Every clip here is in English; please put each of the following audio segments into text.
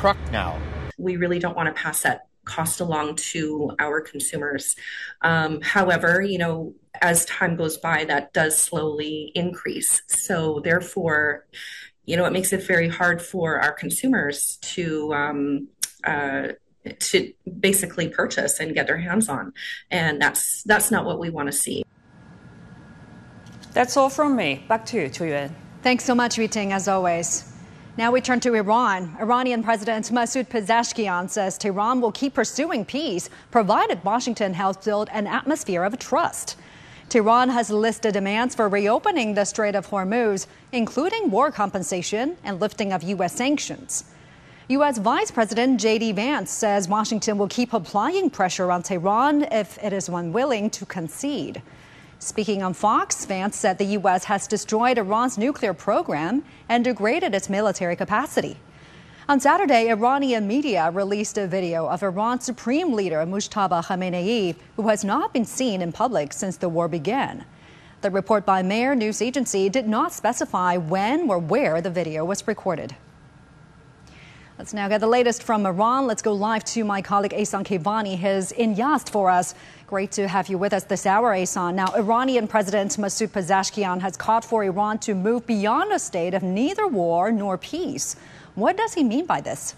truck now. We really don't want to pass that cost along to our consumers. However, as time goes by, that does slowly increase. So therefore, it makes it very hard for our consumers to basically purchase and get their hands on. And that's not what we want to see. That's all from me. Back to you, Chuyuan. Thanks so much, Yuting, as always. Now we turn to Iran. Iranian President Masoud Pezeshkian says Tehran will keep pursuing peace, provided Washington helps build an atmosphere of trust. Tehran has listed demands for reopening the Strait of Hormuz, including war compensation and lifting of U.S. sanctions. U.S. Vice President J.D. Vance says Washington will keep applying pressure on Tehran if it is unwilling to concede. Speaking on Fox, Vance said the U.S. has destroyed Iran's nuclear program and degraded its military capacity. On Saturday, Iranian media released a video of Iran's supreme leader, Mujtaba Khamenei, who has not been seen in public since the war began. The report by Mehr News Agency did not specify when or where the video was recorded. Let's now get the latest from Iran. Let's go live to my colleague Ehsan Kevani. He's in Yazd for us. Great to have you with us this hour, Ehsan. Now, Iranian President Masoud Pezeshkian has called for Iran to move beyond a state of neither war nor peace. What does he mean by this?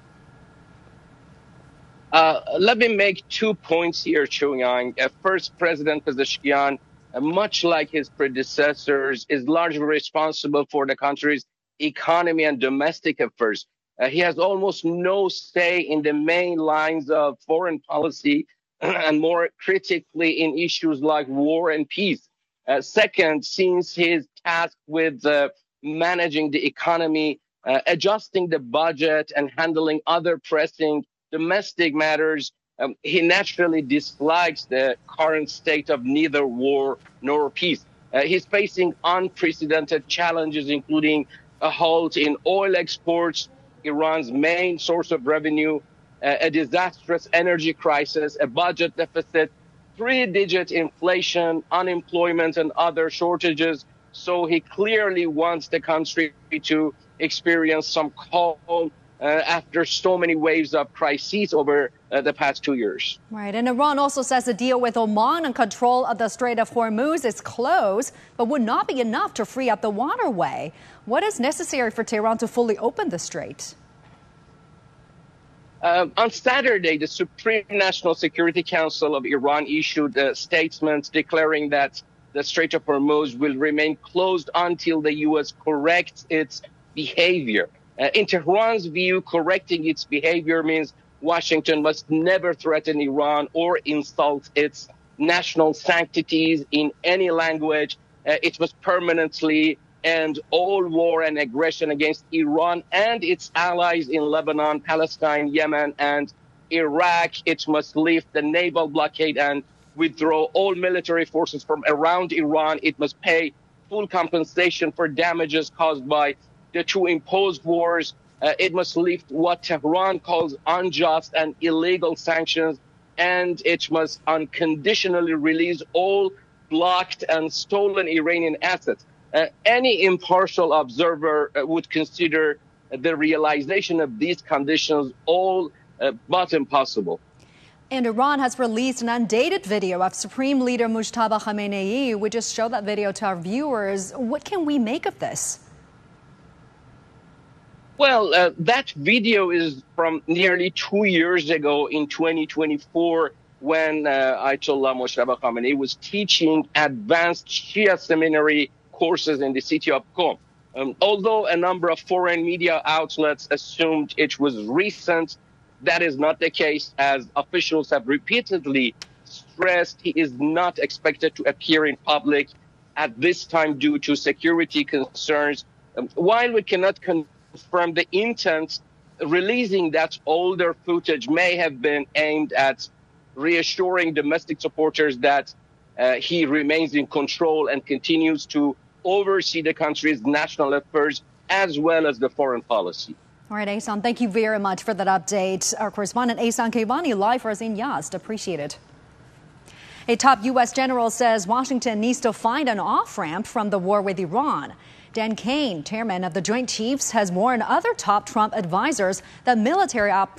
Let me make 2 points here, Chuyuan. First, President Pezeshkian, much like his predecessors, is largely responsible for the country's economy and domestic affairs. He has almost no say in the main lines of foreign policy and more critically in issues like war and peace. Second, since he's tasked with managing the economy, adjusting the budget and handling other pressing domestic matters, he naturally dislikes the current state of neither war nor peace. He's facing unprecedented challenges, including a halt in oil exports, Iran's main source of revenue, a disastrous energy crisis, a budget deficit, 3-digit inflation, unemployment, and other shortages. So he clearly wants the country to experience some calm after so many waves of crises over the past 2 years. Right. And Iran also says the deal with Oman on control of the Strait of Hormuz is close, but would not be enough to free up the waterway. What is necessary for Tehran to fully open the strait? On Saturday, the Supreme National Security Council of Iran issued a statement declaring that the Strait of Hormuz will remain closed until the U.S. corrects its behavior. In Tehran's view, correcting its behavior means Washington must never threaten Iran or insult its national sanctities in any language. It must permanently end all war and aggression against Iran and its allies in Lebanon, Palestine, Yemen, and Iraq. It must lift the naval blockade and withdraw all military forces from around Iran. It must pay full compensation for damages caused by the two imposed wars. It must lift what Tehran calls unjust and illegal sanctions, and it must unconditionally release all blocked and stolen Iranian assets. Any impartial observer would consider the realization of these conditions all but impossible. And Iran has released an undated video of Supreme Leader Mujtaba Khamenei. We just showed that video to our viewers. What can we make of this? Well, that video is from nearly 2 years ago in 2024 when Ayatollah Mujtaba Khamenei was teaching advanced Shia seminary courses in the city of Qom. Although a number of foreign media outlets assumed it was recent, that is not the case, as officials have repeatedly stressed he is not expected to appear in public at this time due to security concerns. While we cannot confirm the intent, releasing that older footage may have been aimed at reassuring domestic supporters that he remains in control and continues to oversee the country's national affairs as well as the foreign policy. All right, Ehsan, thank you very much for that update. Our correspondent Ehsan Kevani live for us in Yazd. Appreciate it. A top U.S. general says Washington needs to find an off-ramp from the war with Iran. Dan Kane, chairman of the Joint Chiefs, has warned other top Trump advisors that military